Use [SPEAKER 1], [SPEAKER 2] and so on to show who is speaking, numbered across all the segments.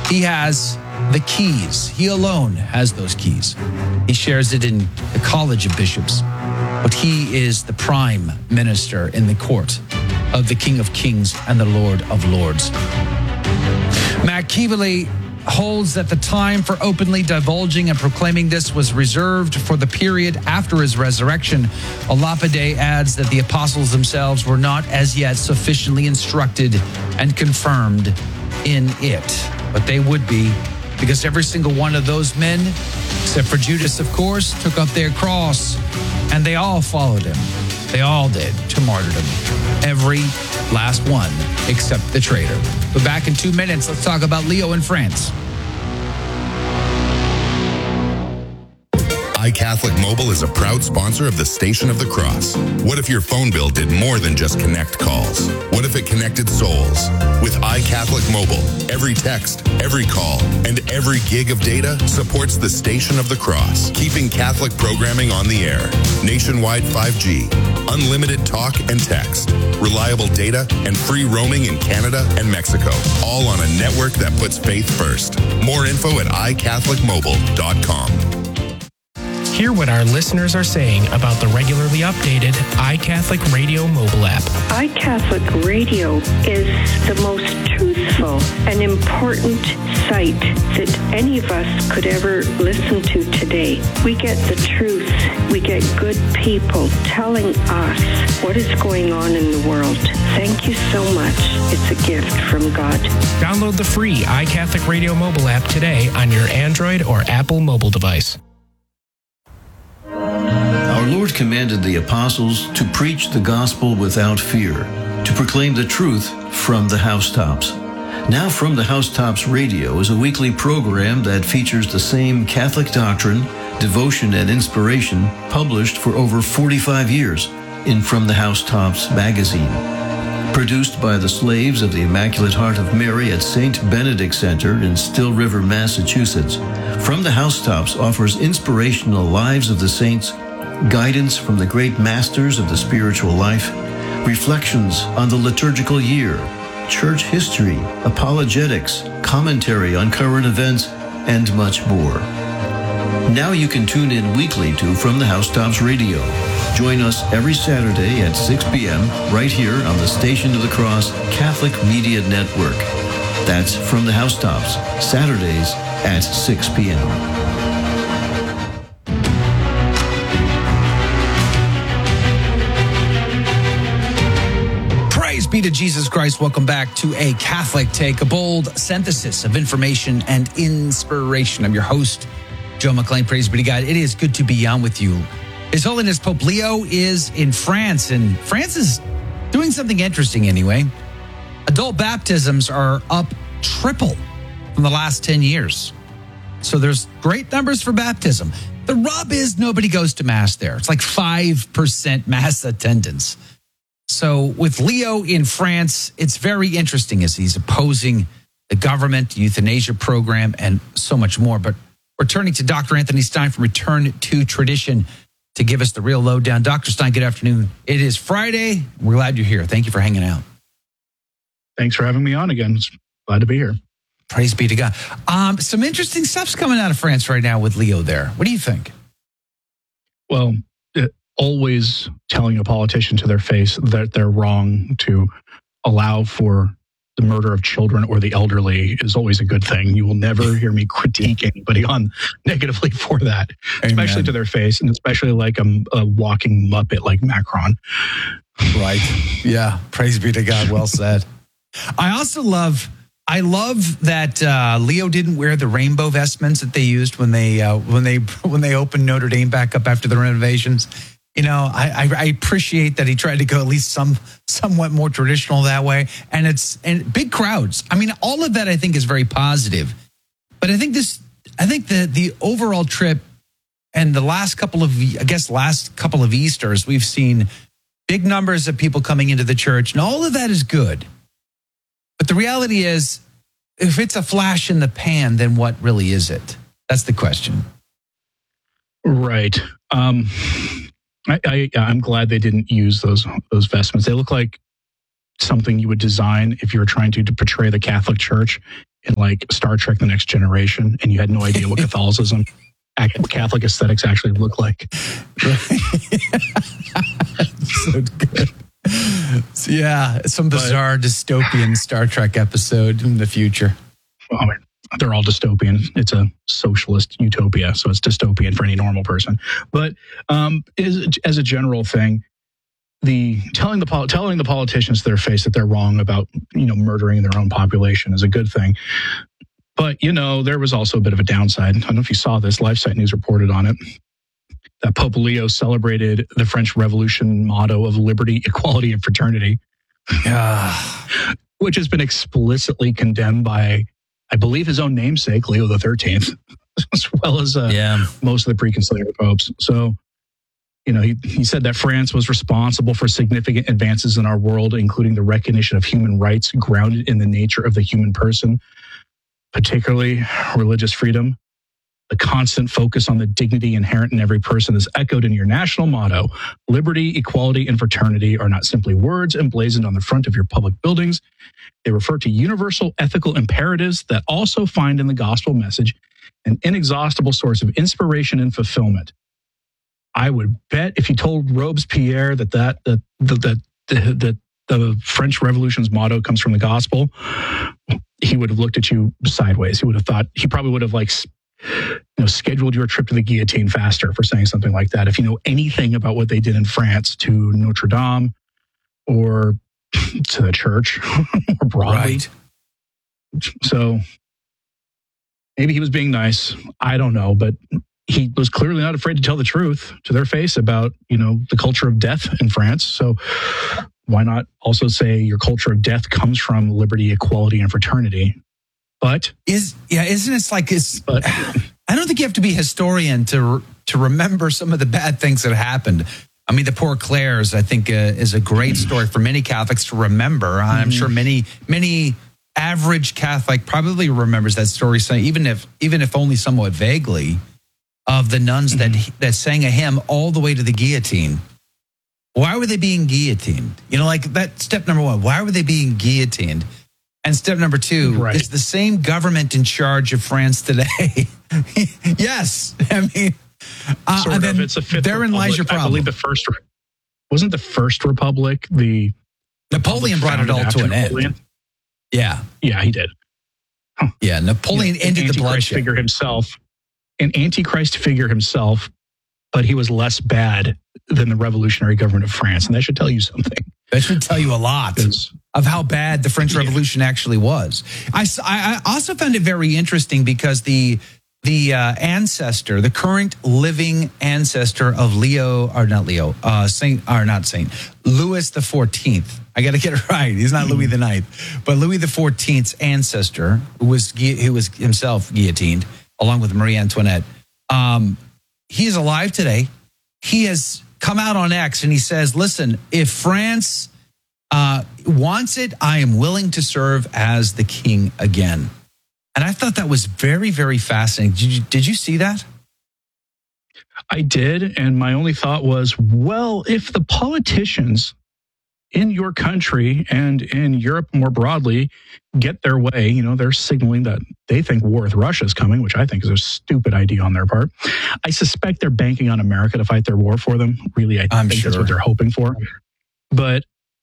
[SPEAKER 1] He has the keys. He alone has those keys. He shares it in the College of Bishops, but he is the prime minister in the court of the King of Kings and the Lord of Lords. Matt Keebley holds that the time for openly divulging and proclaiming this was reserved for the period after his resurrection. Olapide adds that the apostles themselves were not as yet sufficiently instructed and confirmed in it, but they would be, because every single one of those men, except for Judas, of course, took up their cross, and they all followed him. They all did to martyrdom. Every last one except the traitor. But back in 2 minutes, let's talk about Leo in France.
[SPEAKER 2] iCatholic Mobile is a proud sponsor of the Station of the Cross. What if your phone bill did more than just connect calls? What if it connected souls? With iCatholic Mobile, every text, every call, and every gig of data supports the Station of the Cross, keeping Catholic programming on the air. Nationwide 5G, unlimited talk and text, reliable data, and free roaming in Canada and Mexico, all on a network that puts faith first. More info at iCatholicMobile.com.
[SPEAKER 3] Hear what our listeners are saying about the regularly updated iCatholic Radio mobile app.
[SPEAKER 4] iCatholic Radio is the most truthful and important site that any of us could ever listen to today. We get the truth. We get good people telling us what is going on in the world. Thank you so much. It's a gift from God.
[SPEAKER 3] Download the free iCatholic Radio mobile app today on your Android or Apple mobile device.
[SPEAKER 5] Our Lord commanded the apostles to preach the gospel without fear, to proclaim the truth from the housetops. Now From the Housetops Radio is a weekly program that features the same Catholic doctrine, devotion, and inspiration published for over 45 years in From the Housetops magazine. Produced by the slaves of the Immaculate Heart of Mary at St. Benedict Center in Still River, Massachusetts, From the Housetops offers inspirational lives of the saints, guidance from the great masters of the spiritual life, reflections on the liturgical year, church history, apologetics, commentary on current events, and much more. Now you can tune in weekly to From the Housetops Radio. Join us every Saturday at 6 p.m. right here on the Station of the Cross Catholic Media Network. That's From the Housetops, Saturdays at 6 p.m.
[SPEAKER 1] Praise be to Jesus Christ. Welcome back to A Catholic Take, a bold synthesis of information and inspiration. I'm your host, Joe McLean. Praise be to God. It is good to be on with you. His Holiness Pope Leo is in France, and France is doing something interesting anyway. Adult baptisms are up triple from the last 10 years. So there's great numbers for baptism. The rub is nobody goes to Mass there. It's like 5% Mass attendance. So with Leo in France, it's very interesting as he's opposing the government, euthanasia program, and so much more. But we're turning to Dr. Anthony Stein from Return to Tradition to give us the real lowdown. Dr. Stein, good afternoon. It is Friday. We're glad you're here. Thank you for hanging out.
[SPEAKER 6] Thanks for having me on again. Glad to be here.
[SPEAKER 1] Praise be to God. Some interesting stuff's coming out of France right now with Leo there. What do you think?
[SPEAKER 6] Well, always telling a politician to their face that they're wrong to allow for the murder of children or the elderly is always a good thing. You will never hear me critique anybody on negatively for that, especially to their face, and especially like a walking Muppet like Macron.
[SPEAKER 1] Right. Yeah. Praise be to God. Well said. I love that Leo didn't wear the rainbow vestments that they used when they opened Notre Dame back up after the renovations. You know, I appreciate that he tried to go at least somewhat more traditional that way, and big crowds. I mean, all of that I think is very positive. But I think the overall trip and the last couple of Easters, we've seen big numbers of people coming into the church, and all of that is good. But the reality is, if it's a flash in the pan, then what really is it? That's the question.
[SPEAKER 6] Right. I'm glad they didn't use those vestments. They look like something you would design if you were trying to portray the Catholic Church in like Star Trek The Next Generation and you had no idea what Catholicism, Catholic aesthetics actually look like.
[SPEAKER 1] So good. So, yeah, some bizarre dystopian Star Trek episode in the future.
[SPEAKER 6] Well, I mean, they're all dystopian. It's a socialist utopia, so it's dystopian for any normal person. But as a general thing, telling the politicians to their face that they're wrong about murdering their own population is a good thing. But there was also a bit of a downside. I don't know if you saw this. LifeSite News reported on it. That Pope Leo celebrated the French Revolution motto of liberty, equality, and fraternity, which has been explicitly condemned by, I believe, his own namesake, Leo XIII, as well as most of the pre-conciliar popes. So, he said that France was responsible for significant advances in our world, including the recognition of human rights grounded in the nature of the human person, particularly religious freedom. The constant focus on the dignity inherent in every person is echoed in your national motto. Liberty, equality, and fraternity are not simply words emblazoned on the front of your public buildings. They refer to universal ethical imperatives that also find in the gospel message an inexhaustible source of inspiration and fulfillment. I would bet if you told Robespierre that the French Revolution's motto comes from the gospel, he would have looked at you sideways. He would have thought, he probably would have scheduled your trip to the guillotine faster for saying something like that. If you know anything about what they did in France to Notre Dame or to the church or broadly.
[SPEAKER 1] Right.
[SPEAKER 6] So maybe he was being nice. I don't know, but he was clearly not afraid to tell the truth to their face about, the culture of death in France. So why not also say your culture of death comes from liberty, equality, and fraternity? But
[SPEAKER 1] isn't it like it's? I don't think you have to be a historian to remember some of the bad things that happened. I mean, the Poor Clares, I think, is a great story for many Catholics to remember. I'm sure many average Catholic probably remembers that story, even if only somewhat vaguely, of the nuns that sang a hymn all the way to the guillotine. Why were they being guillotined? That step number one. Why were they being guillotined? And step number two is the same government in charge of France today. Yes. I mean,
[SPEAKER 6] it's a fifth
[SPEAKER 1] therein
[SPEAKER 6] republic.
[SPEAKER 1] lies your problem.
[SPEAKER 6] I believe wasn't the first republic the
[SPEAKER 1] Napoleon brought it all to an end. Yeah.
[SPEAKER 6] Yeah, he did. Huh.
[SPEAKER 1] Yeah, Napoleon ended the bloodshed.
[SPEAKER 6] An Antichrist figure himself, but he was less bad than the revolutionary government of France. And that should tell you something.
[SPEAKER 1] That should tell you a lot of how bad the French Revolution actually was. I also found it very interesting because the ancestor, the current living ancestor of Louis the 14th. I got to get it right. He's not Louis the 9th, but Louis the 14th's ancestor, who was himself guillotined along with Marie Antoinette. He is alive today. He has come out on X and he says, listen, if France wants it, I am willing to serve as the king again. And I thought that was very, very fascinating. Did you see that?
[SPEAKER 6] I did. And my only thought was, well, if the politicians in your country and in Europe more broadly get their way, they're signaling that they think war with Russia is coming, which I think is a stupid idea on their part. I suspect they're banking on America to fight their war for them. Really, I think that's what they're hoping for. But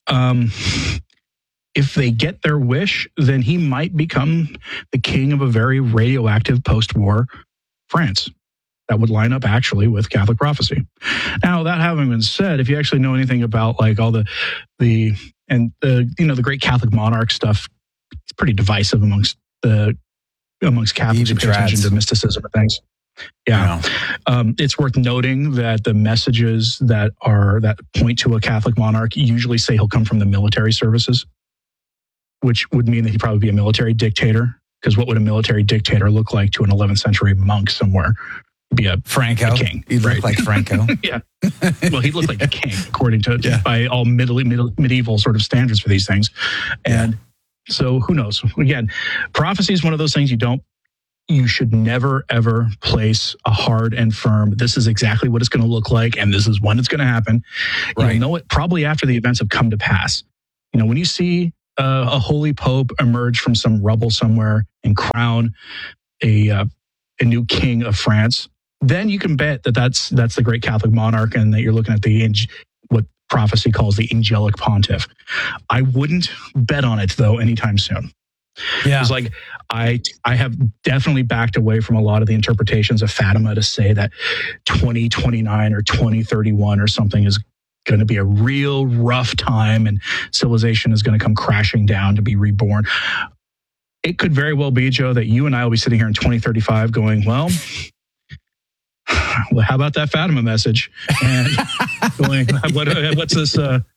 [SPEAKER 6] if they get their wish, then he might become the king of a very radioactive post-war France. That would line up actually with Catholic prophecy. Now, that having been said, if you actually know anything about all the great Catholic monarch stuff, it's pretty divisive amongst Catholics who pay attention to mysticism and things. Yeah. It's worth noting that the messages that point to a Catholic monarch usually say he'll come from the military services, which would mean that he'd probably be a military dictator. Because what would a military dictator look like to an 11th century monk somewhere? Be a
[SPEAKER 1] Franco.
[SPEAKER 6] A king.
[SPEAKER 1] He'd look like Franco.
[SPEAKER 6] Yeah. Well, he'd look like a king, according to by all medieval sort of standards for these things. And so who knows? Again, prophecy is one of those things you should never, ever place a hard and firm, this is exactly what it's going to look like, and this is when it's going to happen. You'll know it probably after the events have come to pass. When you see a holy pope emerge from some rubble somewhere and crown a new king of France, then you can bet that that's the great Catholic monarch, and that you're looking at what prophecy calls the angelic pontiff. I wouldn't bet on it though anytime soon.
[SPEAKER 1] Yeah.
[SPEAKER 6] It's like I have definitely backed away from a lot of the interpretations of Fatima to say that 2029 or 2031 or something is going to be a real rough time and civilization is going to come crashing down to be reborn. It could very well be, Joe, that you and I will be sitting here in 2035 going, well, how about that Fatima message? And going, what's this?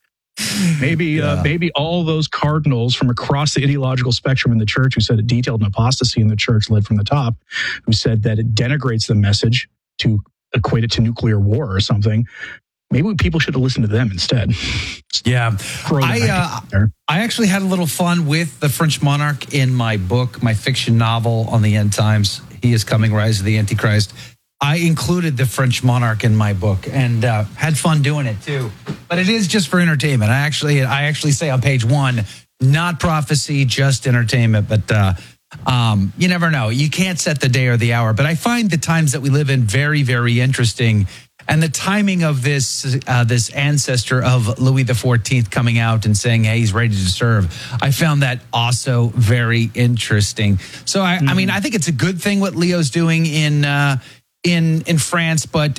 [SPEAKER 6] Maybe all those cardinals from across the ideological spectrum in the church who said it detailed an apostasy in the church led from the top, who said that it denigrates the message to equate it to nuclear war or something. Maybe people should have listened to them instead.
[SPEAKER 1] Yeah. I actually had a little fun with the French monarch in my book, my fiction novel on the end times. He is Coming, Rise of the Antichrist. I included the French monarch in my book and had fun doing it too. But it is just for entertainment. I actually say on page 1, not prophecy, just entertainment. But you never know. You can't set the day or the hour. But I find the times that we live in very, very interesting. And the timing of this ancestor of Louis XIV coming out and saying, hey, he's ready to serve, I found that also very interesting. So, I mean, I think it's a good thing what Leo's doing in France, but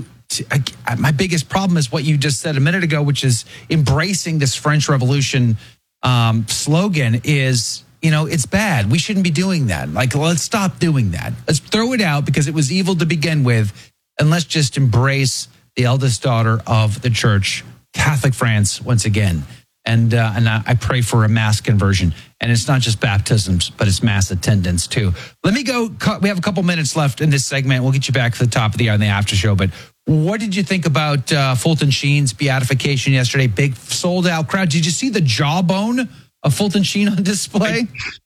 [SPEAKER 1] my biggest problem is what you just said a minute ago, which is embracing this French Revolution slogan is, it's bad. We shouldn't be doing that. Like, let's stop doing that. Let's throw it out because it was evil to begin with. And let's just embrace the eldest daughter of the church, Catholic France, once again. And I pray for a mass conversion. And it's not just baptisms, but it's mass attendance too. Let me go. We have a couple minutes left in this segment. We'll get you back to the top of the hour in the after show. But what did you think about Fulton Sheen's beatification yesterday? Big sold out crowd. Did you see the jawbone of Fulton Sheen on display?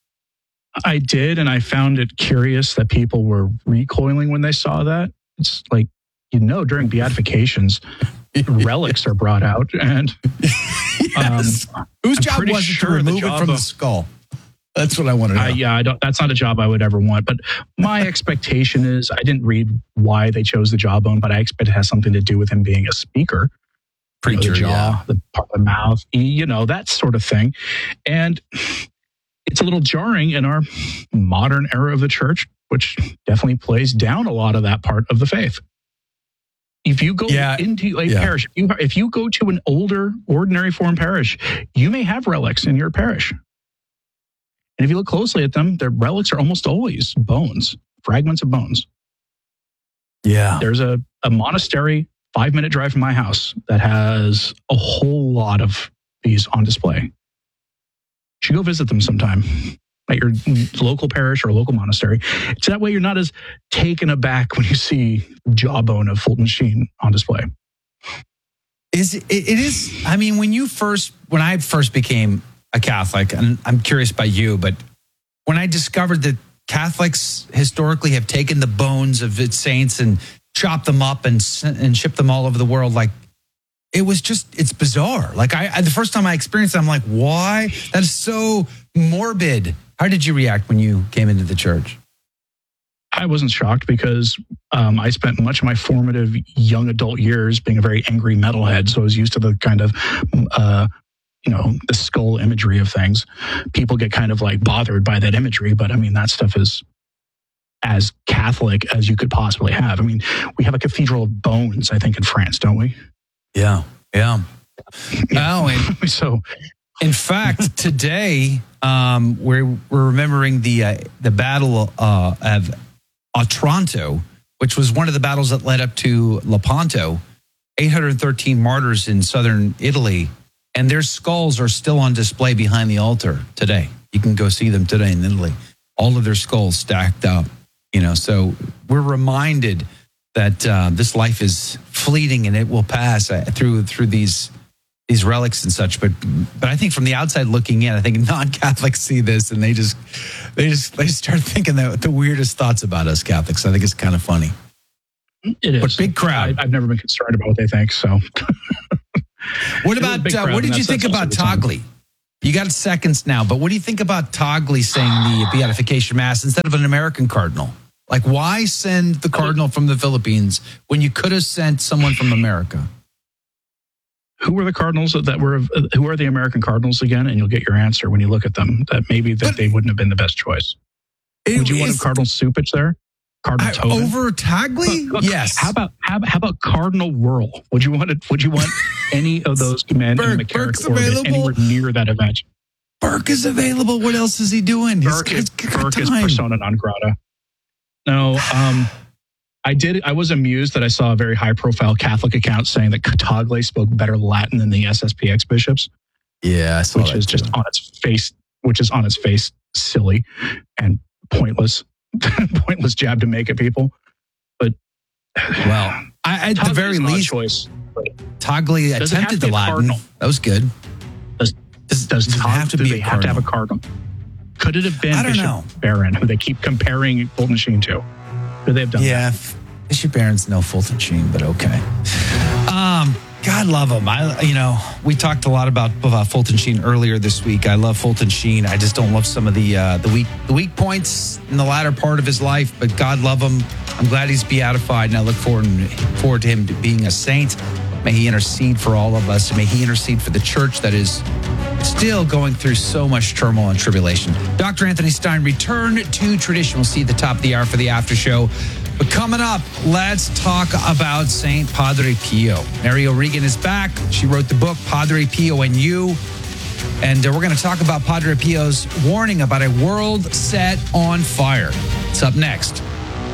[SPEAKER 6] I did. And I found it curious that people were recoiling when they saw that. It's like, during beatifications, relics are brought out, and
[SPEAKER 1] yes. Whose job was it to remove it from the skull? That's what I want to know.
[SPEAKER 6] That's not a job I would ever want. But my expectation is, I didn't read why they chose the jawbone, but I expect it has something to do with him being a speaker.
[SPEAKER 1] Preacher,
[SPEAKER 6] the jaw, the part of the mouth, that sort of thing. And it's a little jarring in our modern era of the church, which definitely plays down a lot of that part of the faith. If you go into a parish, if you go to an older, ordinary form parish, you may have relics in your parish. And if you look closely at them, their relics are almost always bones, fragments of bones.
[SPEAKER 1] Yeah.
[SPEAKER 6] There's a monastery 5-minute drive from my house that has a whole lot of these on display. You should go visit them sometime at your local parish or local monastery. So that way you're not as taken aback when you see jawbone of Fulton Sheen on display.
[SPEAKER 1] It is, I mean, when I first became a Catholic, and I'm curious about you, but when I discovered that Catholics historically have taken the bones of its saints and chopped them up and shipped them all over the world, like, it's bizarre. Like the first time I experienced it, I'm like, why? That is so morbid. How did you react when you came into the church?
[SPEAKER 6] I wasn't shocked because I spent much of my formative young adult years being a very angry metalhead. So I was used to the kind of, the skull imagery of things. People get kind of like bothered by that imagery, but I mean, that stuff is as Catholic as you could possibly have. I mean, we have a cathedral of bones, I think, in France, don't we?
[SPEAKER 1] Yeah. Oh, and
[SPEAKER 6] so,
[SPEAKER 1] in fact, today we're remembering the Battle of Otranto, which was one of the battles that led up to Lepanto. 813 martyrs in southern Italy, and their skulls are still on display behind the altar today. You can go see them today in Italy. All of their skulls stacked up. So we're reminded that this life is fleeting and it will pass through these relics and such. But I think from the outside looking in, I think non-Catholics see this and they start thinking the weirdest thoughts about us Catholics. I think it's kind of funny.
[SPEAKER 6] It is.
[SPEAKER 1] But big crowd.
[SPEAKER 6] I've never been concerned about what they think. So,
[SPEAKER 1] what about what did you think about Togli? You got seconds now, but what do you think about Togley saying the beatification mass instead of an American cardinal? Like, why send the cardinal from the Philippines when you could have sent someone from America?
[SPEAKER 6] Who were the cardinals who are the American cardinals again? And you'll get your answer when you look at them, that maybe they wouldn't have been the best choice. Would you want Cardinal Supich there? Cardinal Tobin?
[SPEAKER 1] Over Togley? Yes.
[SPEAKER 6] How about Cardinal Wuerl? Would you want any of those men in the McCarrick orbit anywhere near that event?
[SPEAKER 1] Burke is available. What else is he doing?
[SPEAKER 6] Burke is persona non grata. No, I was amused that I saw a very high-profile Catholic account saying that Togley spoke better Latin than the SSPX bishops.
[SPEAKER 1] Yeah, I saw
[SPEAKER 6] which is just on its face silly and pointless. Pointless jab to make at people. But
[SPEAKER 1] well, at the very least, Togley attempted the Latin. Cardinal? That was good. Does they have to have a cardinal?
[SPEAKER 6] Could it have been Bishop Barron, who they keep comparing Fulton Sheen to? Could they have done that?
[SPEAKER 1] Yeah, Bishop Barron's no Fulton Sheen, but okay. God love him. We talked a lot about Fulton Sheen earlier this week. I love Fulton Sheen. I just don't love some of the weak points in the latter part of his life. But God love him. I'm glad he's beatified, and I look forward to him being a saint. May he intercede for all of us. May he intercede for the church that is still going through so much turmoil and tribulation. Dr. Anthony Stein, return to tradition. We'll see you at the top of the hour for the after show. But coming up, let's talk about St. Padre Pio. Mary O'Regan is back. She wrote the book, Padre Pio and You. And we're going to talk about Padre Pio's warning about a world set on fire. It's up next.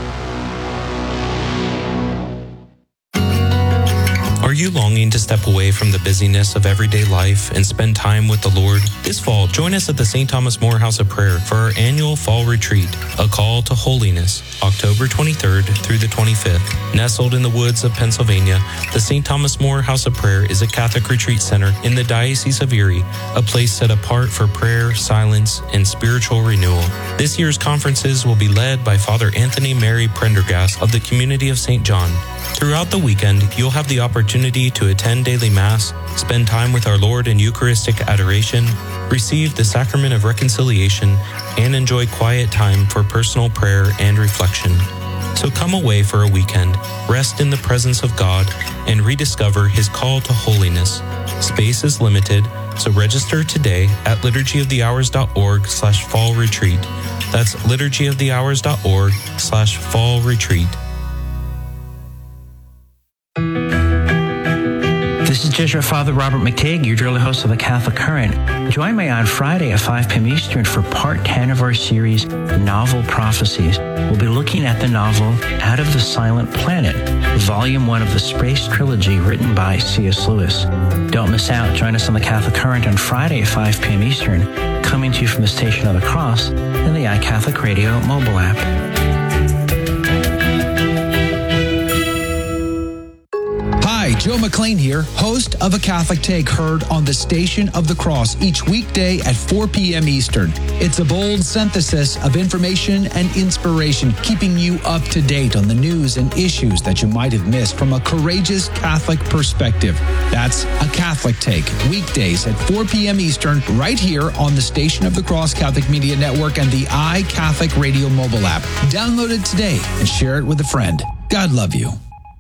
[SPEAKER 7] Are you longing to step away from the busyness of everyday life and spend time with the Lord? This fall, join us at the St. Thomas More House of Prayer for our annual fall retreat, A Call to Holiness, October 23rd through the 25th. Nestled in the woods of Pennsylvania, the St. Thomas More House of Prayer is a Catholic retreat center in the Diocese of Erie, a place set apart for prayer, silence, and spiritual renewal. This year's conferences will be led by Father Anthony Mary Prendergast of the Community of St. John. Throughout the weekend, you'll have the opportunity to attend daily Mass, spend time with our Lord in Eucharistic adoration, receive the Sacrament of Reconciliation, and enjoy quiet time for personal prayer and reflection. So come away for a weekend, rest in the presence of God, and rediscover His call to holiness. Space is limited, so register today at liturgyofthehours.org/fall retreat. That's liturgyofthehours.org/fall retreat.
[SPEAKER 8] This is Jesuit Father Robert McTague, your daily host of the Catholic Current. Join me on Friday at 5 p.m. Eastern for part 10 of our series, Novel Prophecies. We'll be looking at the novel Out of the Silent Planet, Volume 1 of the Space Trilogy written by C.S. Lewis. Don't miss out. Join us on the Catholic Current on Friday at 5 p.m. Eastern, coming to you from the Station of the Cross and the iCatholic Radio mobile app.
[SPEAKER 1] Hi, Joe McLean here, host of A Catholic Take, heard on the Station of the Cross each weekday at 4 p.m. Eastern. It's a bold synthesis of information and inspiration, keeping you up to date on the news and issues that you might have missed from a courageous Catholic perspective. That's A Catholic Take, weekdays at 4 p.m. Eastern, right here on the Station of the Cross Catholic Media Network and the iCatholic Radio mobile app. Download it today and share it with a friend. God love you.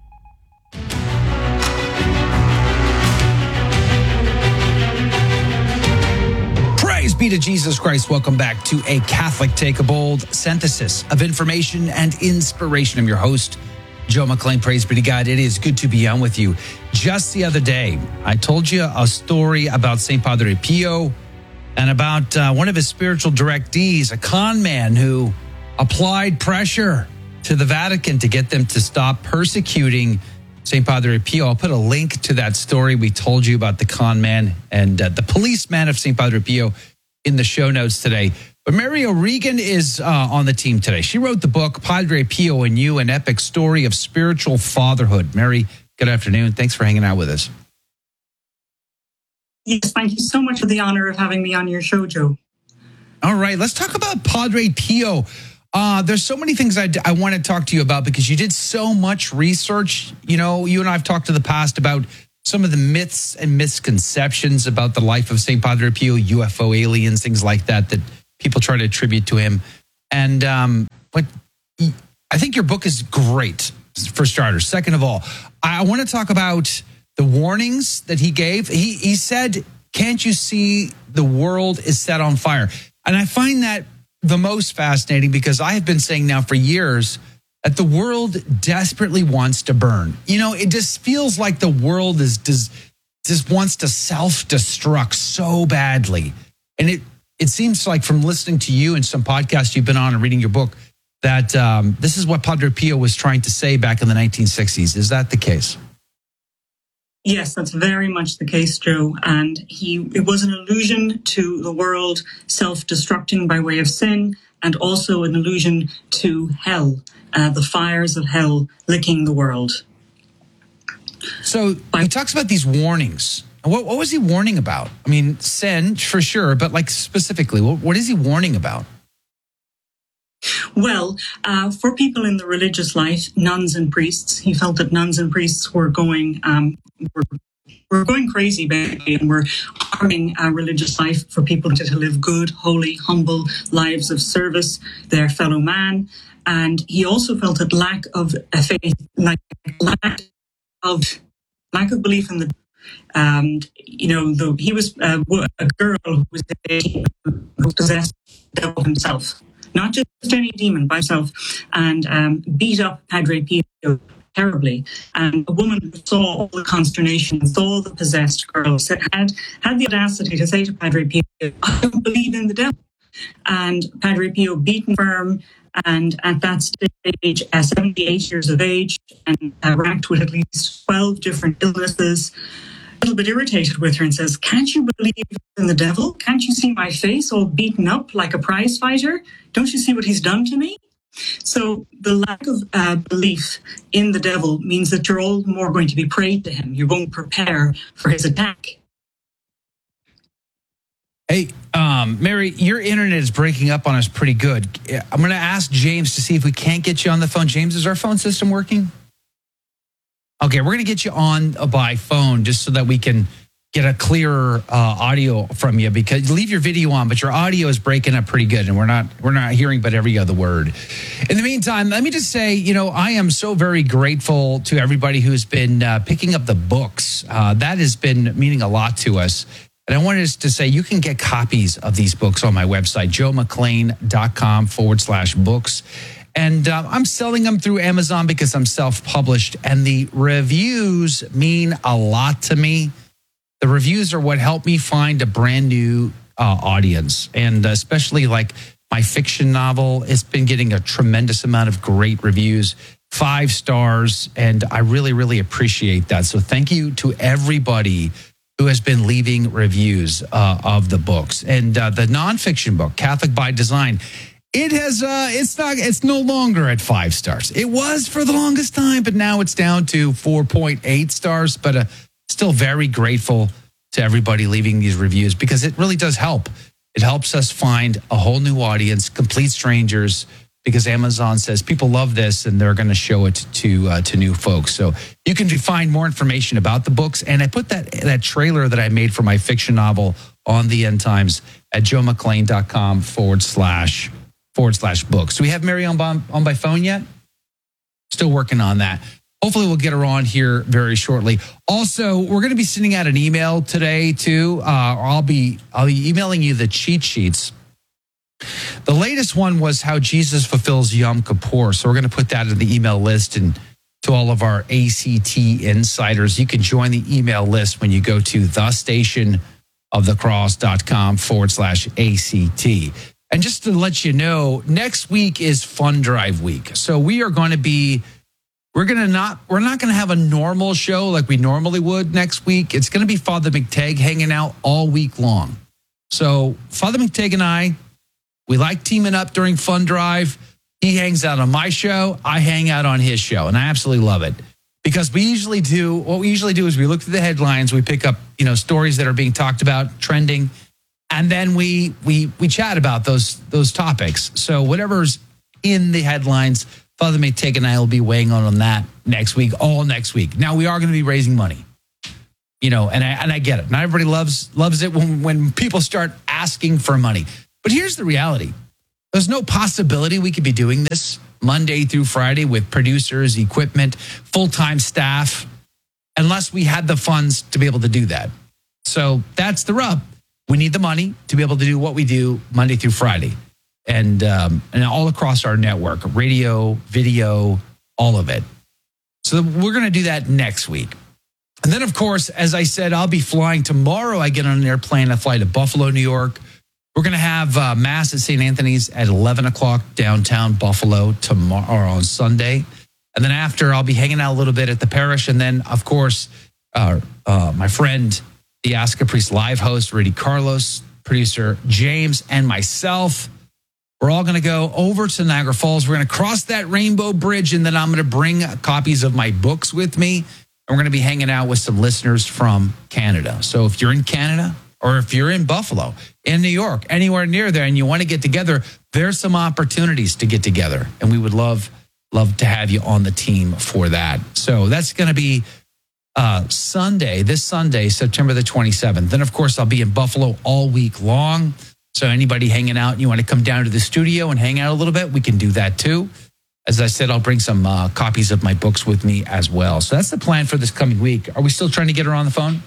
[SPEAKER 1] Praise be to Jesus Christ. Welcome back to A Catholic Take, a bold synthesis of information and inspiration. I'm your host, Joe McLean. Praise be to God. It is good to be on with you. Just the other day, I told you a story about St. Padre Pio and about one of his spiritual directees, a con man who applied pressure to the Vatican to get them to stop persecuting St. Padre Pio. I'll put a link to that story we told you about the con man and the policeman of St. Padre Pio in the show notes today. But Mary O'Regan is on the team today. She wrote the book, Padre Pio and You, an epic story of spiritual fatherhood. Mary, good afternoon. Thanks for hanging out with us.
[SPEAKER 9] Yes, thank you so much for the honor of having me on your show, Joe.
[SPEAKER 1] All right, let's talk about Padre Pio. There's so many things I want to talk to you about because you did so much research. You know, you and I have talked in the past about some of the myths and misconceptions about the life of St. Padre Pio, UFO aliens, things like that people try to attribute to him. And but I think your book is great, for starters. Second of all, I want to talk about the warnings that he gave. He said, "Can't you see the world is set on fire?" And I find that the most fascinating, because I have been saying now for years that the world desperately wants to burn. You know, it just feels like the world just wants to self-destruct so badly. And it seems like, from listening to you and some podcasts you've been on and reading your book, that this is what Padre Pio was trying to say back in the 1960s. Is that the case?
[SPEAKER 9] Yes, that's very much the case, Joe. And it was an allusion to the world self-destructing by way of sin, and also an allusion to hell, the fires of hell licking the world.
[SPEAKER 1] So he talks about these warnings. What was he warning about? I mean, sin, for sure, but like specifically, what is he warning about?
[SPEAKER 9] Well, for people in the religious life, nuns and priests, he felt that nuns and priests were going crazy, basically, and were harming religious life for people to live good, holy, humble lives of service, their fellow man. And he also felt that lack of faith, lack of belief in the, he was a girl who was 18, who possessed the devil himself. Not just any demon, by himself, and beat up Padre Pio terribly. And a woman who saw all the consternation, saw the possessed girl, had the audacity to say to Padre Pio, "I don't believe in the devil." And Padre Pio, beaten firm, and at that stage, 78 years of age, and racked with at least 12 different illnesses, a little bit irritated with her, and says, "Can't you believe in the devil? Can't you see my face all beaten up like a prize fighter? Don't you see what he's done to me?" So the lack of belief in the devil means that you're all more going to be prey to him. You won't prepare for his attack.
[SPEAKER 1] Hey, Mary, your internet is breaking up on us pretty good. I'm going to ask James to see if we can't get you on the phone. James, is our phone system working? Okay, we're going to get you on by phone just so that we can get a clearer audio from you, because leave your video on, but your audio is breaking up pretty good, and we're not hearing but every other word. In the meantime, let me just say, I am so very grateful to everybody who's been picking up the books. That has been meaning a lot to us. And I wanted to say you can get copies of these books on my website, joemclean.com/books. And I'm selling them through Amazon because I'm self-published. And the reviews mean a lot to me. The reviews are what help me find a brand new audience. And especially like my fiction novel, it's been getting a tremendous amount of great reviews, 5 stars. And I really, really appreciate that. So thank you to everybody who has been leaving reviews of the books. And the nonfiction book, Catholic by Design, it's no longer at 5 stars. It was for the longest time, but now it's down to 4.8 stars. But still very grateful to everybody leaving these reviews, because it really does help. It helps us find a whole new audience, complete strangers, because Amazon says people love this and they're going to show it to new folks. So you can find more information about the books. And I put that trailer that I made for my fiction novel on the End Times at joemclean.com/books. Do we have Mary on by phone yet? Still working on that. Hopefully we'll get her on here very shortly. Also, we're going to be sending out an email today too. I'll be emailing you the cheat sheets. The latest one was how Jesus fulfills Yom Kippur. So we're going to put that in the email list, and to all of our ACT insiders, you can join the email list when you go to thestationofthecross.com/ACT. And just to let you know, next week is Fund Drive week. So we are going to be, we're not going to have a normal show like we normally would next week. It's going to be Father McTagg hanging out all week long. So Father McTagg and I, we like teaming up during Fund Drive. He hangs out on my show. I hang out on his show. And I absolutely love it, because what we usually do is we look through the headlines. We pick up, stories that are being talked about, trending. And then we chat about those topics. So whatever's in the headlines, Father McTagg and I will be weighing on that next week, all next week. Now, we are going to be raising money. and I get it. Not everybody loves it when people start asking for money. But here's the reality. There's no possibility we could be doing this Monday through Friday with producers, equipment, full-time staff, unless we had the funds to be able to do that. So that's the rub. We need the money to be able to do what we do Monday through Friday. And all across our network, radio, video, all of it. So we're going to do that next week. And then, of course, as I said, I'll be flying tomorrow. I get on an airplane. I fly to Buffalo, New York. We're going to have Mass at St. Anthony's at 11 o'clock downtown Buffalo tomorrow or on Sunday. And then after, I'll be hanging out a little bit at the parish. And then, of course, my friend, the Ask a Priest live host, Rudy Carlos, producer James, and myself, we're all going to go over to Niagara Falls. We're going to cross that Rainbow Bridge, and then I'm going to bring copies of my books with me. And we're going to be hanging out with some listeners from Canada. So if you're in Canada or if you're in Buffalo, in New York, anywhere near there, and you want to get together, there's some opportunities to get together. And we would love to have you on the team for that. So that's going to be this Sunday, September the 27th. Then, of course, I'll be in Buffalo all week long. So anybody hanging out and you want to come down to the studio and hang out a little bit, we can do that too. As I said, I'll bring some copies of my books with me as well. So that's the plan for this coming week. Are we still trying to get her on the phone?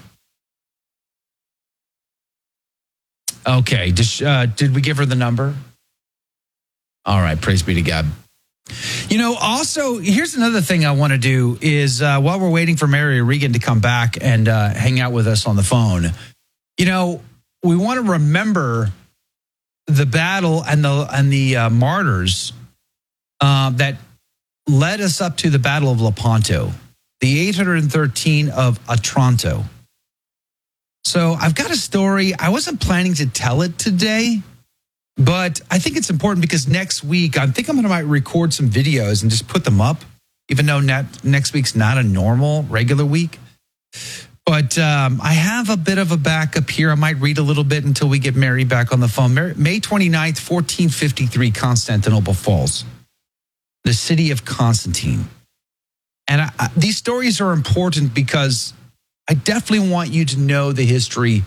[SPEAKER 1] Okay. Did we give her the number? All right. Praise be to God. Also, here's another thing I want to do is while we're waiting for Mary Regan to come back and hang out with us on the phone, we want to remember the battle and the martyrs that led us up to the Battle of Lepanto, the 813 of Otranto. So I've got a story. I wasn't planning to tell it today, but I think it's important because next week, I think I'm going to might record some videos and just put them up, even though next week's not a normal, regular week. But I have a bit of a backup here. I might read a little bit until we get Mary back on the phone. May 29th, 1453, Constantinople falls. The city of Constantine. And these stories are important because I definitely want you to know the history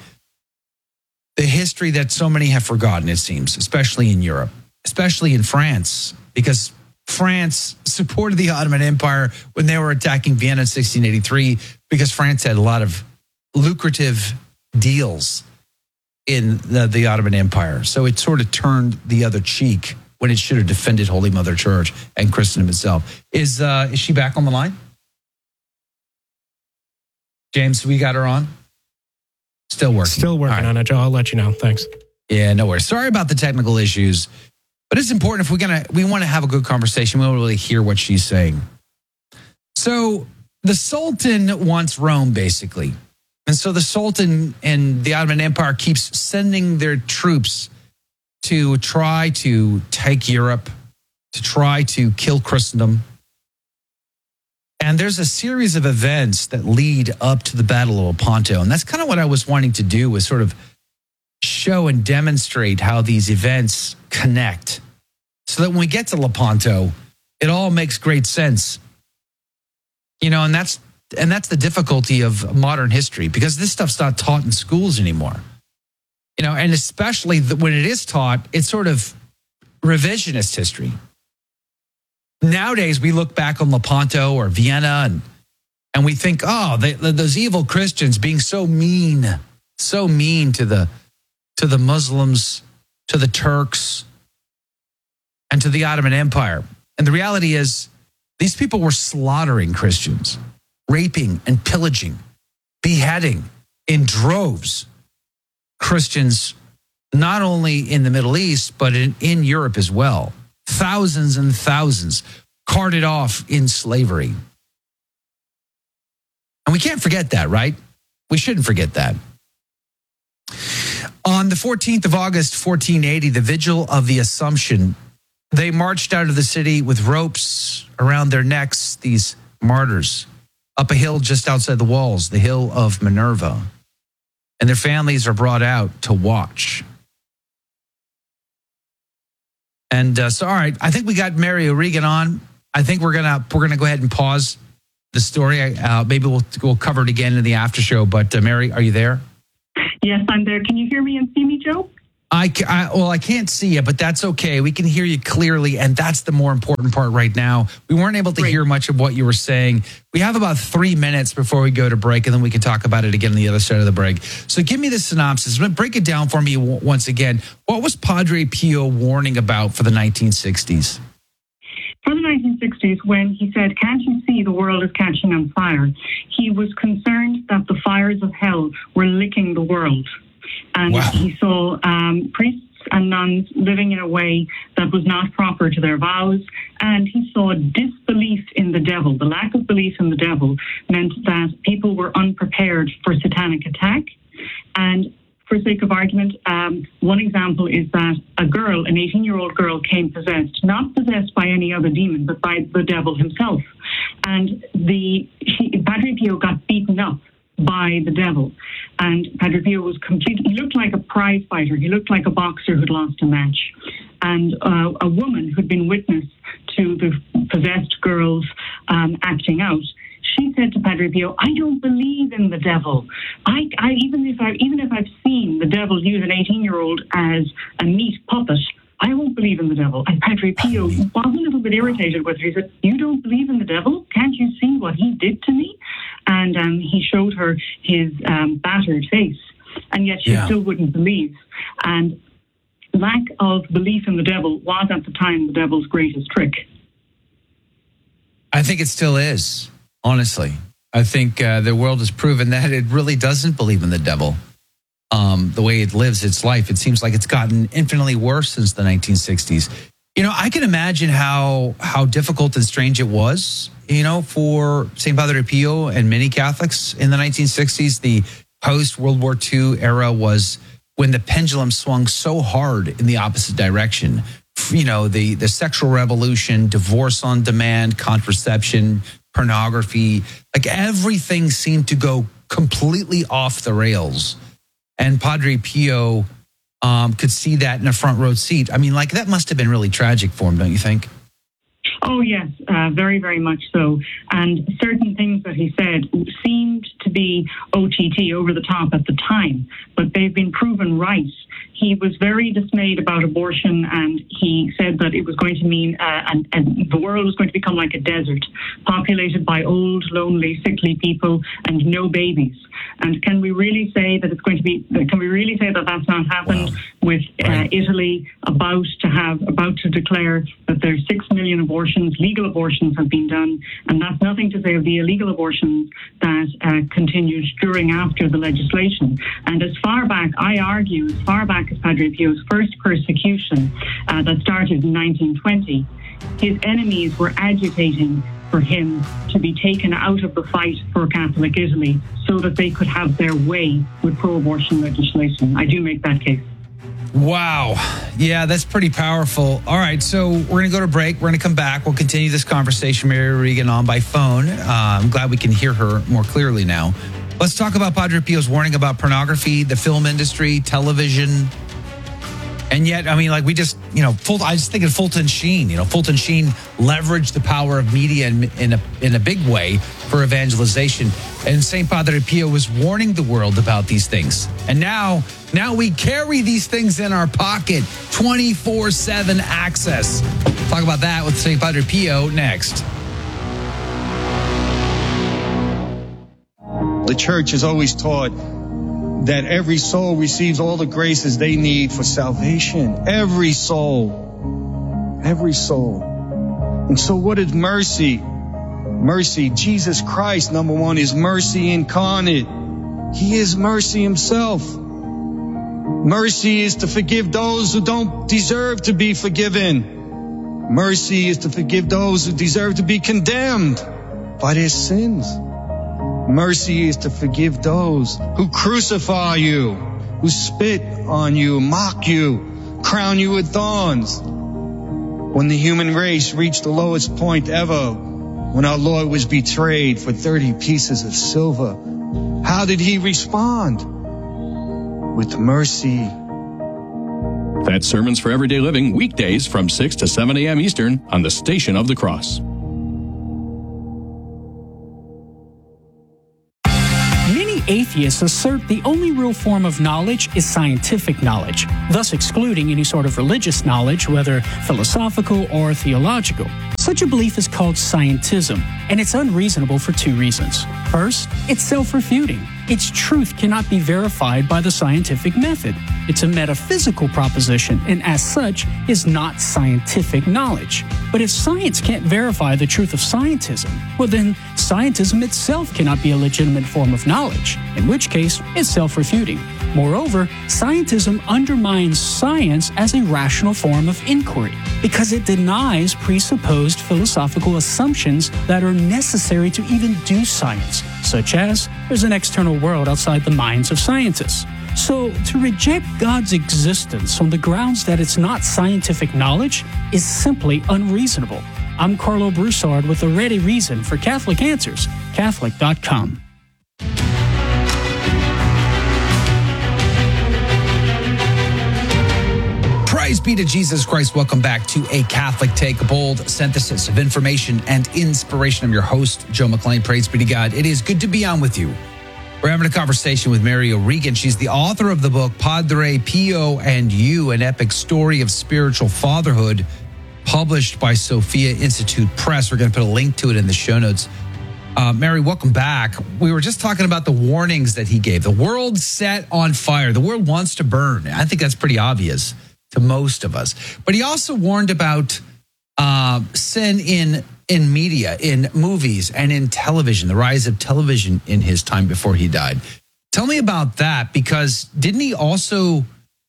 [SPEAKER 1] that so many have forgotten, it seems, especially in Europe, especially in France, because France supported the Ottoman Empire when they were attacking Vienna in 1683, because France had a lot of lucrative deals in the Ottoman Empire. So it sort of turned the other cheek when it should have defended Holy Mother Church and Christendom itself. Is she back on the line? James, we got her on? Still working.
[SPEAKER 3] Still working on it, Joe. I'll let you know. Thanks.
[SPEAKER 1] Yeah, no worries. Sorry about the technical issues, but it's important if we want to have a good conversation, we don't really hear what she's saying. So the Sultan wants Rome, basically. And so the Sultan and the Ottoman Empire keeps sending their troops to try to take Europe, to try to kill Christendom. And there's a series of events that lead up to the Battle of Lepanto. And that's kind of what I was wanting to do, was sort of show and demonstrate how these events connect, so that when we get to Lepanto, it all makes great sense. And that's the difficulty of modern history, because this stuff's not taught in schools anymore. And especially when it is taught, it's sort of revisionist history. Nowadays, we look back on Lepanto or Vienna and we think, those evil Christians being so mean to the Muslims, to the Turks, and to the Ottoman Empire. And the reality is, these people were slaughtering Christians, raping and pillaging, beheading in droves Christians, not only in the Middle East, but in Europe as well. Thousands and thousands carted off in slavery. And we can't forget that, right? We shouldn't forget that. On the 14th of August, 1480, the Vigil of the Assumption, they marched out of the city with ropes around their necks, these martyrs, up a hill just outside the walls, the hill of Minerva. And their families are brought out to watch. And all right, I think we got Mary O'Regan on. I think we're gonna go ahead and pause the story. Maybe we'll cover it again in the after show. But Mary, are you there?
[SPEAKER 9] Yes, I'm there. Can you hear me and see me, Joe?
[SPEAKER 1] I can't see you, but that's okay. We can hear you clearly, and that's the more important part right now. We weren't able to hear much of what you were saying. We have about 3 minutes before we go to break, and then we can talk about it again on the other side of the break. So give me the synopsis. Break it down for me once again. What was Padre Pio warning about for the 1960s?
[SPEAKER 9] For the 1960s, when he said, "Can't you see the world is catching on fire?" he was concerned that the fires of hell were licking the world. And he saw priests and nuns living in a way that was not proper to their vows. And he saw disbelief in the devil. The lack of belief in the devil meant that people were unprepared for satanic attack. And for sake of argument, one example is that a girl, an 18-year-old girl, came possessed, not possessed by any other demon, but by the devil himself. And Padre Pio got beaten up by the devil. And Padre Pio was he looked like a prize fighter. He looked like a boxer who'd lost a match. And a woman who'd been witness to the possessed girls acting out, she said to Padre Pio, "I don't believe in the devil. Even if I've seen the devil use an 18-year-old as a meat puppet, I won't believe in the devil." And Padre Pio was a little bit irritated with her. He said, "You don't believe in the devil? Can't you see what he did to me?" And he showed her his battered face. And yet she still wouldn't believe. And lack of belief in the devil was at the time the devil's greatest trick.
[SPEAKER 1] I think it still is, honestly. I think the world has proven that it really doesn't believe in the devil. The way it lives its life, it seems like it's gotten infinitely worse since the 1960s. You know, I can imagine how difficult and strange it was, for St. Padre Pio and many Catholics in the 1960s. The post-World War II era was when the pendulum swung so hard in the opposite direction. The sexual revolution, divorce on demand, contraception, pornography, like everything seemed to go completely off the rails. And Padre Pio could see that in a front row seat. I mean, that must have been really tragic for him, don't you think?
[SPEAKER 9] Oh, yes, very, very much so. And certain things that he said seemed to be OTT, over the top at the time, but they've been proven right. He was very dismayed about abortion, and he said that it was going to mean and the world was going to become like a desert, populated by old, lonely, sickly people and no babies. And can we really say that can we really say that that's not happened with Italy about to declare that there's 6 million abortions, legal abortions have been done, and that's nothing to say of the illegal abortions that continued during after the legislation. And as far back as Padre Pio's first persecution that started in 1920, his enemies were agitating for him to be taken out of the fight for Catholic Italy so that they could have their way with pro-abortion legislation. I do make that case.
[SPEAKER 1] Wow. Yeah, that's pretty powerful. All right, so we're going to go to break. We're going to come back. We'll continue this conversation, Mary Regan, on by phone. I'm glad we can hear her more clearly now. Let's talk about Padre Pio's warning about pornography, the film industry, television. And yet, I mean, I just think of Fulton Sheen. Fulton Sheen leveraged the power of media in a big way for evangelization. And St. Padre Pio was warning the world about these things. And now we carry these things in our pocket, 24/7 access. Talk about that with St. Padre Pio next.
[SPEAKER 10] The church has always taught that every soul receives all the graces they need for salvation. Every soul. Every soul. And so what is mercy? Mercy, Jesus Christ, number one, is mercy incarnate. He is mercy himself. Mercy is to forgive those who don't deserve to be forgiven. Mercy is to forgive those who deserve to be condemned by their sins. Mercy is to forgive those who crucify you, who spit on you, mock you, crown you with thorns. When the human race reached the lowest point ever, when our Lord was betrayed for 30 pieces of silver, how did he respond? With mercy.
[SPEAKER 11] That's Sermons for Everyday Living, weekdays from 6 to 7 a.m. Eastern on the Station of the Cross.
[SPEAKER 12] atheists assert the only real form of knowledge is scientific knowledge, thus excluding any sort of religious knowledge, whether philosophical or theological. Such a belief is called scientism, and it's unreasonable for two reasons. First, it's self-refuting. Its truth cannot be verified by the scientific method. It's a metaphysical proposition, and as such, is not scientific knowledge. But if science can't verify the truth of scientism, well then, scientism itself cannot be a legitimate form of knowledge, in which case, it's self-refuting. Moreover, scientism undermines science as a rational form of inquiry because it denies presupposed philosophical assumptions that are necessary to even do science, such as there's an external world outside the minds of scientists. So, to reject God's existence on the grounds that it's not scientific knowledge is simply unreasonable. I'm Carlo Broussard with a ready reason for Catholic Answers, Catholic.com.
[SPEAKER 1] Praise be to Jesus Christ. Welcome back to A Catholic Take, a bold synthesis of information and inspiration. I'm your host, Joe McClain. Praise be to God. It is good to be on with you. We're having a conversation with Mary O'Regan. She's the author of the book, Padre Pio and You, an epic story of spiritual fatherhood, published by Sophia Institute Press. We're going to put a link to it in the show notes. Mary, welcome back. We were just talking about the warnings that he gave. The world set on fire. The world wants to burn. I think that's pretty obvious to most of us. But he also warned about sin in media, in movies, and in television, the rise of television in his time before he died. Tell me about that, because didn't he also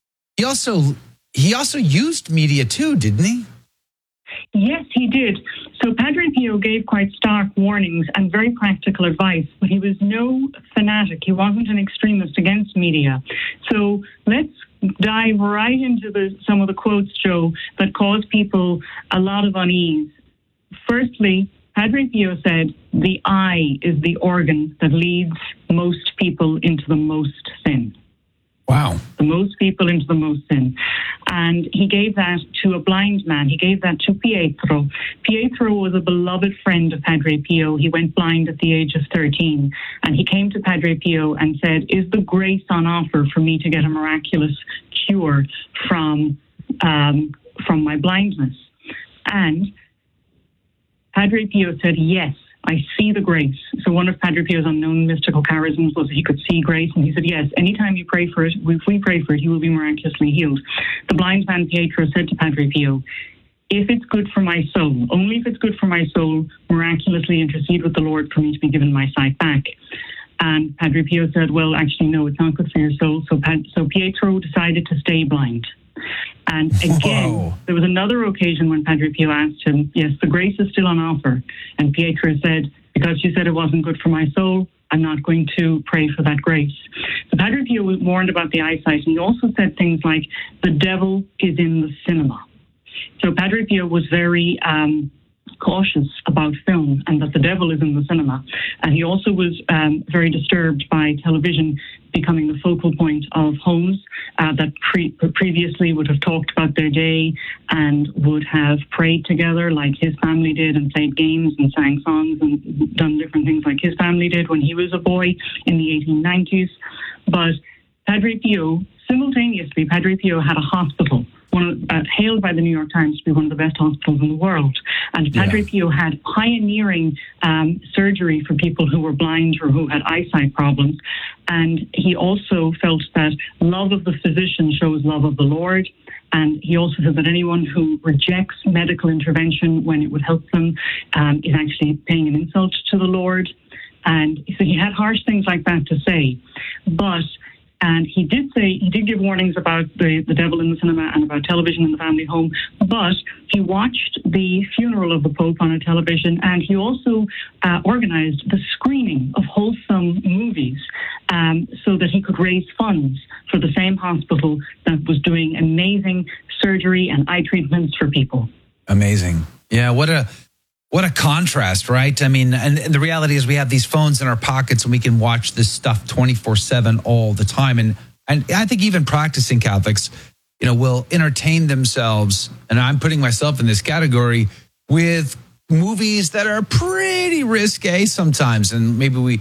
[SPEAKER 1] used media too, didn't he?
[SPEAKER 9] Yes, he did. So Padre Pio gave quite stark warnings and very practical advice, but he was no fanatic. He wasn't an extremist against media. So let's dive right into some of the quotes, Joe, that caused people a lot of unease. Firstly, Padre Pio said, the eye is the organ that leads most people into the most sin.
[SPEAKER 1] Wow.
[SPEAKER 9] The most people into the most sin. And he gave that to a blind man. He gave that to Pietro. Pietro was a beloved friend of Padre Pio. He went blind at the age of 13. And he came to Padre Pio and said, is the grace on offer for me to get a miraculous cure from my blindness? And Padre Pio said, yes, I see the grace. So one of Padre Pio's unknown mystical charisms was he could see grace. And he said, yes, anytime you pray for it, if we pray for it, he will be miraculously healed. The blind man Pietro said to Padre Pio, if it's good for my soul, only if it's good for my soul, miraculously intercede with the Lord for me to be given my sight back. And Padre Pio said, well, actually, no, it's not good for your soul. So Pietro decided to stay blind. And again, there was another occasion when Padre Pio asked him, yes, the grace is still on offer. And Pietro said, because you said it wasn't good for my soul, I'm not going to pray for that grace. So Padre Pio was warned about the eyesight. And he also said things like, the devil is in the cinema. So Padre Pio was very cautious about film and that the devil is in the cinema. And he also was very disturbed by television becoming the focal point of homes that previously would have talked about their day and would have prayed together like his family did and played games and sang songs and done different things like his family did when he was a boy in the 1890s. But Padre Pio, simultaneously, Padre Pio had a hospital, hailed by the New York Times to be one of the best hospitals in the world. And Padre Pio had pioneering surgery for people who were blind or who had eyesight problems. And he also felt that love of the physician shows love of the Lord. And he also said that anyone who rejects medical intervention when it would help them is actually paying an insult to the Lord. And so he had harsh things like that to say. And he did give warnings about the devil in the cinema and about television in the family home, but he watched the funeral of the Pope on a television, and he also organized the screening of wholesome movies so that he could raise funds for the same hospital that was doing amazing surgery and eye treatments for people.
[SPEAKER 1] Amazing. Yeah, what a contrast, right? I mean, and the reality is we have these phones in our pockets and we can watch this stuff 24/7 all the time. And I think even practicing Catholics, will entertain themselves, and I'm putting myself in this category, with movies that are pretty risque sometimes. And maybe we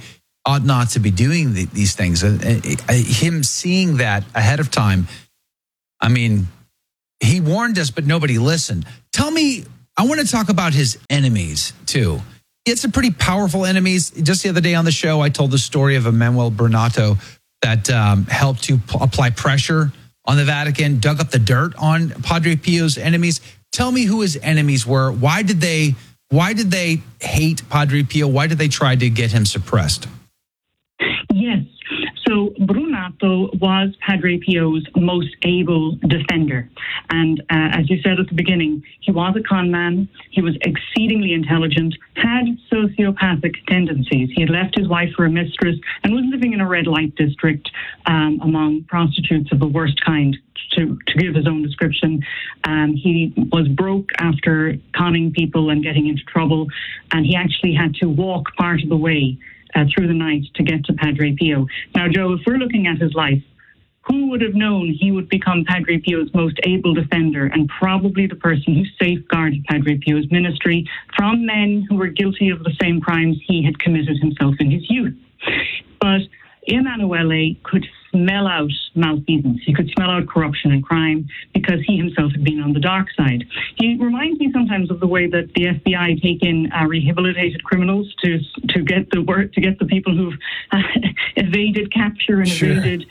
[SPEAKER 1] ought not to be doing these things. Him seeing that ahead of time, I mean, he warned us, but nobody listened. Tell me, I want to talk about his enemies too. He had some pretty powerful enemies. Just the other day on the show, I told the story of Emanuele Bernato that helped to apply pressure on the Vatican, dug up the dirt on Padre Pio's enemies. Tell me who his enemies were. Why did they hate Padre Pio? Why did they try to get him suppressed?
[SPEAKER 9] Yes. So Bernato was Padre Pio's most able defender. And as you said at the beginning, he was a con man. He was exceedingly intelligent, had sociopathic tendencies. He had left his wife for a mistress and was living in a red light district among prostitutes of the worst kind, to give his own description. He was broke after conning people and getting into trouble, and he actually had to walk part of the way through the night to get to Padre Pio. Now, Joe, if we're looking at his life, who would have known he would become Padre Pio's most able defender and probably the person who safeguarded Padre Pio's ministry from men who were guilty of the same crimes he had committed himself in his youth? But Emanuele could smell out malfeasance. He could smell out corruption and crime because he himself had been on the dark side. He reminds me sometimes of the way that the FBI take in rehabilitated criminals to get the people who've evaded capture and evaded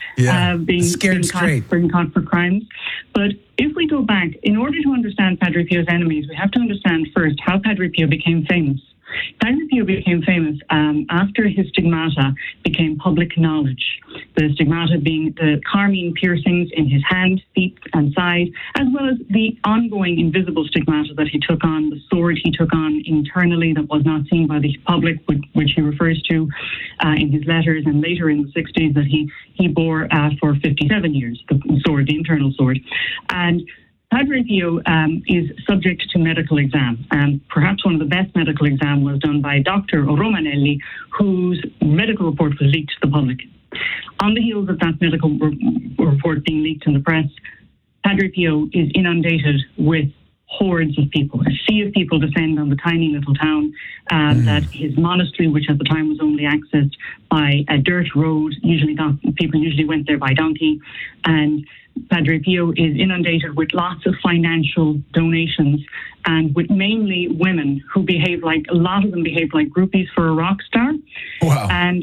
[SPEAKER 9] being caught for crimes. But if we go back, in order to understand Padre Pio's enemies, we have to understand first how Padre Pio became famous. Padre Pio became famous after his stigmata became public knowledge. The stigmata being the carmine piercings in his hand, feet, and side, as well as the ongoing invisible stigmata that he took on, the sword he took on internally that was not seen by the public, which he refers to in his letters, and later in the 60s that he bore for 57 years, the sword, the internal sword. And Padre Pio is subject to medical exam, and perhaps one of the best medical exam was done by Dr. Romanelli, whose medical report was leaked to the public. On the heels of that medical report being leaked in the press, Padre Pio is inundated with hordes of people. A sea of people descend on the tiny little town that his monastery, which at the time was only accessed by a dirt road, people usually went there by donkey, and Padre Pio is inundated with lots of financial donations and with mainly women who a lot of them behave like groupies for a rock star. Wow. And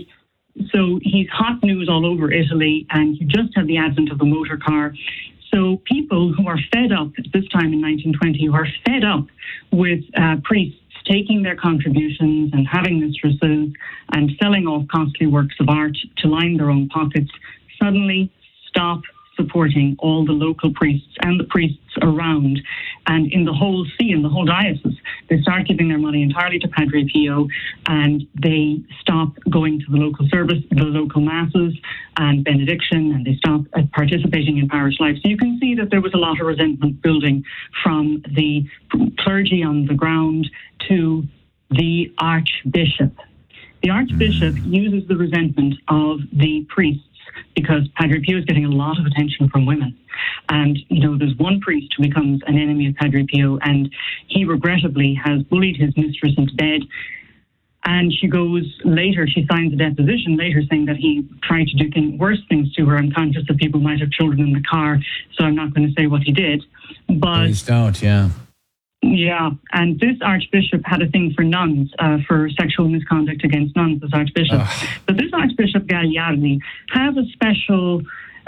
[SPEAKER 9] so he's hot news all over Italy, and you just have the advent of the motor car. So people who are fed up at this time in 1920, who are fed up with priests taking their contributions and having mistresses and selling off costly works of art to line their own pockets, suddenly stop supporting all the local priests and the priests around. And in the whole see, in the whole diocese, they start giving their money entirely to Padre Pio, and they stop going to the local service, the local masses and benediction, and they stop participating in parish life. So you can see that there was a lot of resentment building from the clergy on the ground to the archbishop. The archbishop uses the resentment of the priests because Padre Pio is getting a lot of attention from women. And, there's one priest who becomes an enemy of Padre Pio, and he regrettably has bullied his mistress into bed. And she signs a deposition later saying that he tried to do worse things to her. I'm conscious that people might have children in the car, so I'm not going to say what he did. But
[SPEAKER 1] please don't, yeah.
[SPEAKER 9] Yeah, and this archbishop had a thing for nuns, for sexual misconduct against nuns, this archbishop. But this Archbishop Gagliardi has a special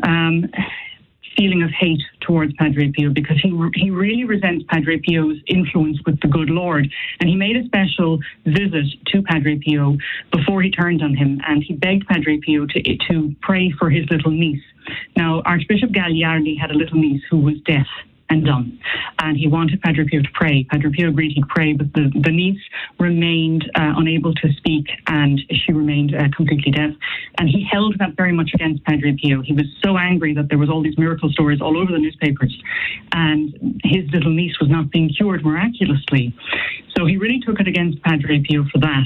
[SPEAKER 9] feeling of hate towards Padre Pio because he really resents Padre Pio's influence with the good Lord. And he made a special visit to Padre Pio before he turned on him, and he begged Padre Pio to pray for his little niece. Now, Archbishop Gagliardi had a little niece who was deaf and dumb, and he wanted Padre Pio to pray. Padre Pio agreed he'd pray, but the niece remained unable to speak, and she remained completely deaf. And he held that very much against Padre Pio. He was so angry that there was all these miracle stories all over the newspapers, and his little niece was not being cured miraculously. So he really took it against Padre Pio for that.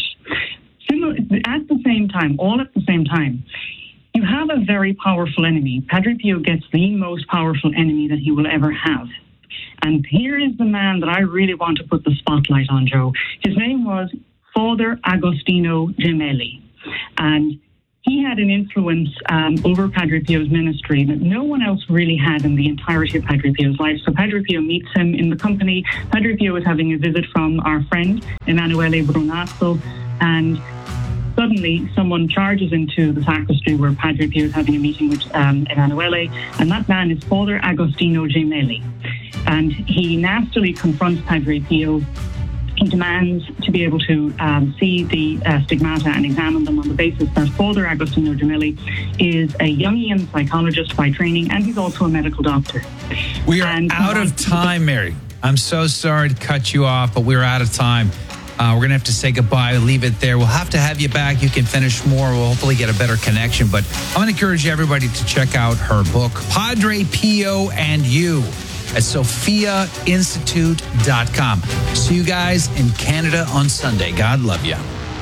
[SPEAKER 9] At the same time, you have a very powerful enemy. Padre Pio gets the most powerful enemy that he will ever have. And here is the man that I really want to put the spotlight on, Joe. His name was Father Agostino Gemelli. And he had an influence over Padre Pio's ministry that no one else really had in the entirety of Padre Pio's life. So Padre Pio meets him in the company. Padre Pio is having a visit from our friend, Emanuele Brunazzo, and suddenly someone charges into the sacristy where Padre Pio is having a meeting with Emanuele, and that man is Father Agostino Gemelli. And he nastily confronts Padre Pio. He demands to be able to see the stigmata and examine them on the basis that Father Agostino Gemelli is a Jungian psychologist by training, and he's also a medical doctor.
[SPEAKER 1] We are out of time, Mary. I'm so sorry to cut you off, but we're out of time. We're going to have to say goodbye, leave it there. We'll have to have you back. You can finish more. We'll hopefully get a better connection. But I'm going to encourage everybody to check out her book, Padre Pio and You, at SophiaInstitute.com. See you guys in Canada on Sunday. God love you.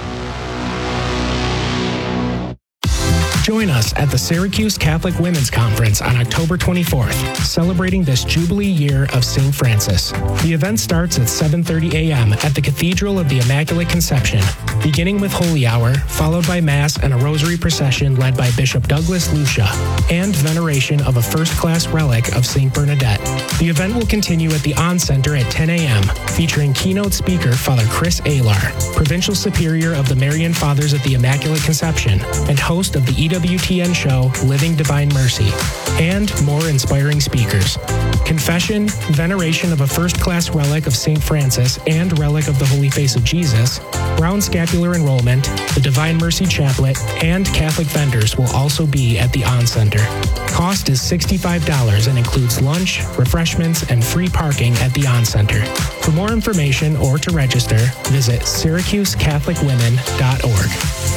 [SPEAKER 3] Join us at the Syracuse Catholic Women's Conference on October 24th, celebrating this Jubilee year of St. Francis. The event starts at 7:30 a.m. at the Cathedral of the Immaculate Conception, beginning with Holy Hour, followed by Mass and a Rosary procession led by Bishop Douglas Lucia, and veneration of a first-class relic of St. Bernadette. The event will continue at the On Center at 10 a.m., featuring keynote speaker Father Chris Alar, Provincial Superior of the Marian Fathers at the Immaculate Conception, and host of the EWTN show Living Divine Mercy, and more inspiring speakers. Confession, veneration of a first-class relic of St. Francis and relic of the Holy Face of Jesus, round scapular enrollment, the Divine Mercy Chaplet, and Catholic vendors will also be at the On Center. Cost is $65 and includes lunch, refreshments, and free parking at the On Center. For more information or to register, visit SyracuseCatholicWomen.org.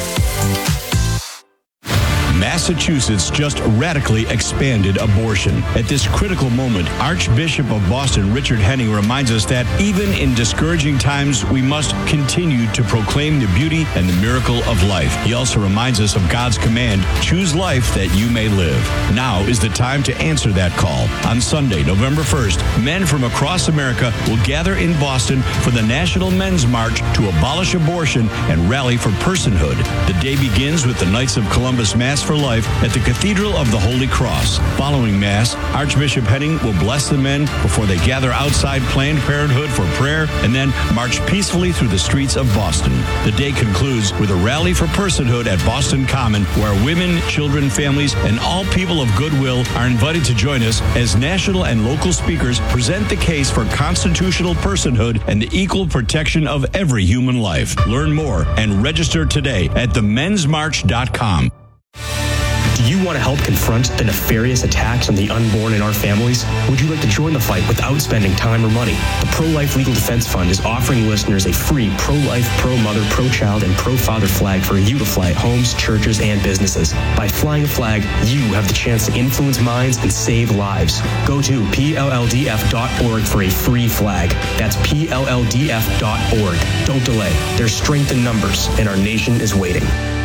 [SPEAKER 13] Massachusetts just radically expanded abortion. At this critical moment, Archbishop of Boston Richard Henning reminds us that even in discouraging times, we must continue to proclaim the beauty and the miracle of life. He also reminds us of God's command, choose life that you may live. Now is the time to answer that call. On Sunday, November 1st, men from across America will gather in Boston for the National Men's March to abolish abortion and rally for personhood. The day begins with the Knights of Columbus Mass for Life at the Cathedral of the Holy Cross. Following Mass, Archbishop Henning will bless the men before they gather outside Planned Parenthood for prayer and then march peacefully through the streets of Boston. The day concludes with a rally for personhood at Boston Common, where women, children, families, and all people of goodwill are invited to join us as national and local speakers present the case for constitutional personhood and the equal protection of every human life. Learn more and register today at themensmarch.com.
[SPEAKER 14] Do you want to help confront the nefarious attacks on the unborn in our families? Would you like to join the fight without spending time or money? The Pro-Life Legal Defense Fund is offering listeners a free pro-life, pro-mother, pro-child, and pro-father flag for you to fly at homes, churches, and businesses. By flying a flag, you have the chance to influence minds and save lives. Go to PLLDF.org for a free flag. That's PLLDF.org. Don't delay. There's strength in numbers, and our nation is waiting.